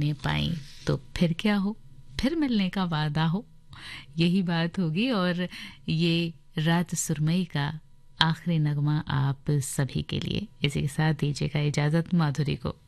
मिलने पाई तो फिर क्या हो, फिर मिलने का वादा हो, यही बात होगी। और ये रात सुरमई का आखिरी नगमा आप सभी के लिए। इसी के साथ दीजिएगा इजाजत माधुरी को।